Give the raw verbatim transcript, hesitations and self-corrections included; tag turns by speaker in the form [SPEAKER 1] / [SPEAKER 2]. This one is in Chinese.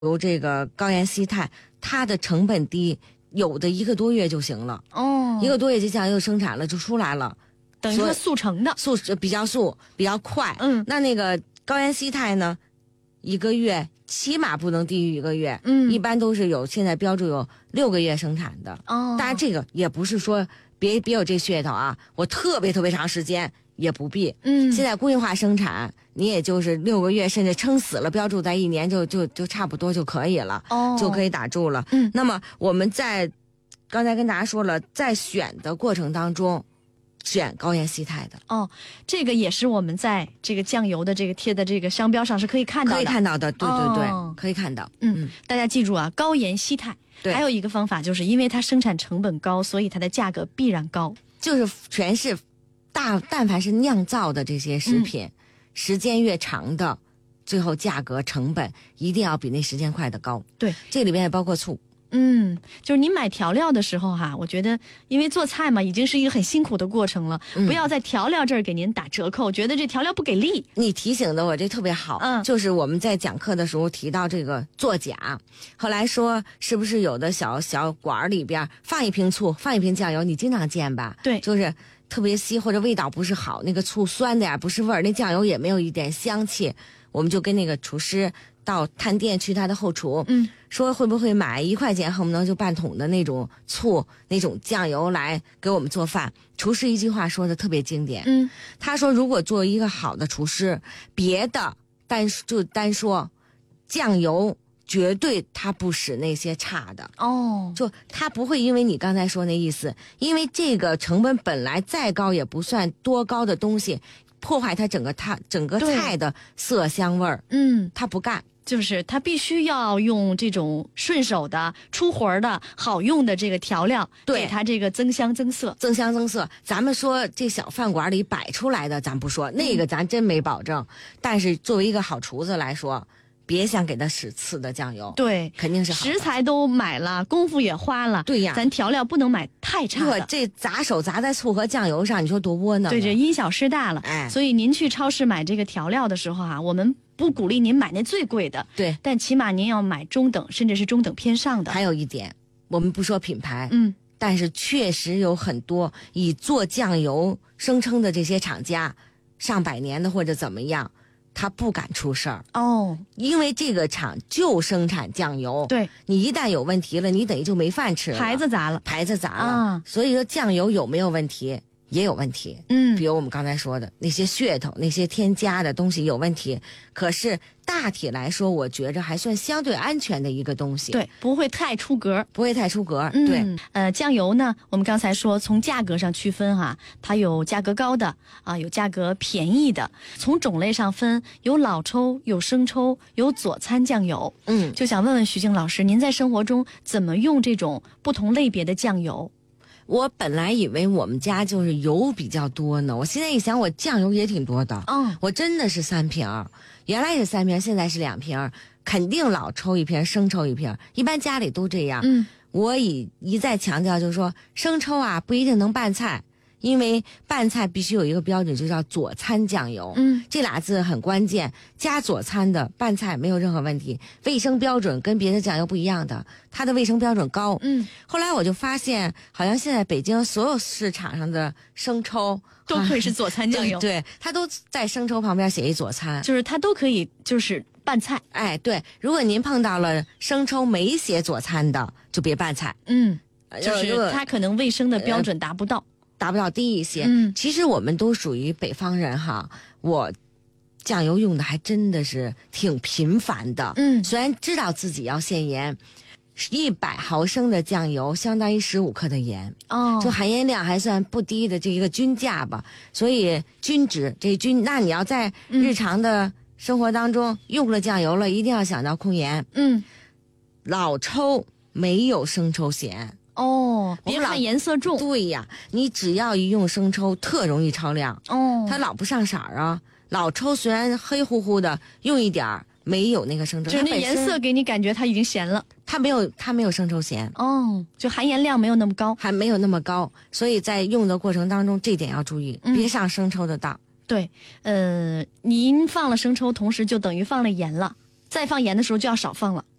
[SPEAKER 1] 由这个高原西肽，它的成本低，有的一个多月就行了。
[SPEAKER 2] 哦，
[SPEAKER 1] 一个多月这酱油生产了就出来了，
[SPEAKER 2] 等于说速成的，
[SPEAKER 1] 速比较速比较快。
[SPEAKER 2] 嗯，
[SPEAKER 1] 那那个高原西肽呢，一个月起码不能低于一个月。
[SPEAKER 2] 嗯，
[SPEAKER 1] 一般都是有现在标注有六个月生产的。
[SPEAKER 2] 哦，
[SPEAKER 1] 当然这个也不是说别别有这噱头啊，我特别特别长时间也不必。
[SPEAKER 2] 嗯，
[SPEAKER 1] 现在工业化生产，你也就是六个月，甚至撑死了标注在一年就就就差不多就可以了。
[SPEAKER 2] 哦，
[SPEAKER 1] 就可以打住了。
[SPEAKER 2] 嗯，
[SPEAKER 1] 那么我们在刚才跟大家说了，在选的过程当中，选高原西肽的。
[SPEAKER 2] 哦，这个也是我们在这个酱油的这个贴的这个商标上是可以看到的，
[SPEAKER 1] 可以看到的，对对对，
[SPEAKER 2] 哦、
[SPEAKER 1] 可以看到。
[SPEAKER 2] 嗯，嗯大家记住啊，高盐西肽。
[SPEAKER 1] 对，
[SPEAKER 2] 还有一个方法，就是因为它生产成本高，所以它的价格必然高。
[SPEAKER 1] 就是全是大，但凡是酿造的这些食品，嗯、时间越长的，最后价格成本一定要比那时间快的高。
[SPEAKER 2] 对，
[SPEAKER 1] 这里边也包括醋。
[SPEAKER 2] 嗯，就是你买调料的时候哈，我觉得因为做菜嘛，已经是一个很辛苦的过程了，嗯、不要在调料这儿给您打折扣，觉得这调料不给力。
[SPEAKER 1] 你提醒的我这特别好，
[SPEAKER 2] 嗯，
[SPEAKER 1] 就是我们在讲课的时候提到这个作假，后来说是不是有的小小管里边放一瓶醋，放一瓶酱油，你经常见吧？
[SPEAKER 2] 对，
[SPEAKER 1] 就是特别稀或者味道不是好，那个醋酸的呀，不是味儿，那酱油也没有一点香气，我们就跟那个厨师到探店去他的后厨，
[SPEAKER 2] 嗯，
[SPEAKER 1] 说会不会买一块钱恨不能就半桶的那种醋那种酱油来给我们做饭。厨师一句话说的特别经典，
[SPEAKER 2] 嗯，
[SPEAKER 1] 他说如果做一个好的厨师，别的单就单说酱油绝对他不使那些差的
[SPEAKER 2] 哦，
[SPEAKER 1] 就他不会因为你刚才说那意思，因为这个成本本来再高也不算多高的东西，破坏它整个它整个菜的色香味儿，
[SPEAKER 2] 嗯，
[SPEAKER 1] 他不干，
[SPEAKER 2] 就是他必须要用这种顺手的、出活的好用的这个调料，
[SPEAKER 1] 对，
[SPEAKER 2] 给它这个增香增色，
[SPEAKER 1] 增香增色。咱们说这小饭馆里摆出来的，咱不说那个，咱真没保证。嗯、但是作为一个好厨子来说，别想给他使次的酱油，
[SPEAKER 2] 对，
[SPEAKER 1] 肯定是好的。
[SPEAKER 2] 食材都买了，功夫也花了，
[SPEAKER 1] 对呀，
[SPEAKER 2] 咱调料不能买太差的。
[SPEAKER 1] 如果这砸手砸在醋和酱油上，你说多窝囊？
[SPEAKER 2] 对，这因小失大了。
[SPEAKER 1] 哎，
[SPEAKER 2] 所以您去超市买这个调料的时候啊，我们不鼓励您买那最贵的，
[SPEAKER 1] 对，
[SPEAKER 2] 但起码您要买中等，甚至是中等偏上的。
[SPEAKER 1] 还有一点，我们不说品牌，
[SPEAKER 2] 嗯，
[SPEAKER 1] 但是确实有很多以做酱油声称的这些厂家，上百年的或者怎么样。他不敢出事儿
[SPEAKER 2] 哦，
[SPEAKER 1] 因为这个厂就生产酱油，
[SPEAKER 2] 对，
[SPEAKER 1] 你一旦有问题了，你等于就没饭吃了，
[SPEAKER 2] 牌子砸了，
[SPEAKER 1] 牌子砸了，
[SPEAKER 2] 啊、
[SPEAKER 1] 所以说酱油有没有问题也有问题，
[SPEAKER 2] 嗯，
[SPEAKER 1] 比如我们刚才说的那些噱头、那些添加的东西有问题，可是大体来说，我觉着还算相对安全的一个东西，
[SPEAKER 2] 对，不会太出格，
[SPEAKER 1] 不会太出格，
[SPEAKER 2] 嗯、
[SPEAKER 1] 对，
[SPEAKER 2] 呃，酱油呢，我们刚才说从价格上区分哈，它有价格高的啊，有价格便宜的，从种类上分，有老抽、有生抽、有佐餐酱油，
[SPEAKER 1] 嗯，
[SPEAKER 2] 就想问问徐静老师，您在生活中怎么用这种不同类别的酱油？
[SPEAKER 1] 我本来以为我们家就是油比较多呢，我现在一想，我酱油也挺多的。
[SPEAKER 2] 嗯，
[SPEAKER 1] 我真的是三瓶，原来是三瓶，现在是两瓶，肯定老抽一瓶，生抽一瓶，一般家里都这样。
[SPEAKER 2] 嗯，
[SPEAKER 1] 我以一再强调，就是说生抽啊不一定能拌菜，因为拌菜必须有一个标准，就叫佐餐酱油。
[SPEAKER 2] 嗯，
[SPEAKER 1] 这俩字很关键，加佐餐的拌菜没有任何问题，卫生标准跟别的酱油不一样的，它的卫生标准高。
[SPEAKER 2] 嗯，
[SPEAKER 1] 后来我就发现，好像现在北京所有市场上的生抽
[SPEAKER 2] 都可以是佐餐酱油，
[SPEAKER 1] 对，它都在生抽旁边写一佐餐，
[SPEAKER 2] 就是它都可以就是拌菜。
[SPEAKER 1] 哎，对，如果您碰到了生抽没写佐餐的，就别拌菜。
[SPEAKER 2] 嗯，就是它可能卫生的标准达不到。呃
[SPEAKER 1] 达不到低一些，
[SPEAKER 2] 嗯，
[SPEAKER 1] 其实我们都属于北方人哈，我酱油用的还真的是挺频繁的，
[SPEAKER 2] 嗯，
[SPEAKER 1] 虽然知道自己要限盐，一百毫升的酱油相当于十五克的盐，
[SPEAKER 2] 哦，
[SPEAKER 1] 就含盐量还算不低的这一个均价吧，所以均值这均，那你要在日常的生活当中用了酱油了，一定要想到控盐，
[SPEAKER 2] 嗯，
[SPEAKER 1] 老抽没有生抽咸。
[SPEAKER 2] 哦，别看颜色重。
[SPEAKER 1] 对呀，你只要一用生抽，特容易超量。
[SPEAKER 2] 哦，
[SPEAKER 1] 它老不上色儿啊。老抽虽然黑乎乎的，用一点儿没有那个生抽，
[SPEAKER 2] 就是那颜色给你感觉它已经咸了。
[SPEAKER 1] 它没有，它没有生抽咸。
[SPEAKER 2] 哦，就含盐量没有那么高，
[SPEAKER 1] 还没有那么高，所以在用的过程当中，这点要注意，
[SPEAKER 2] 嗯、
[SPEAKER 1] 别上生抽的当。
[SPEAKER 2] 对，呃，您放了生抽，同时就等于放了盐了。再放盐的时候就要少放了。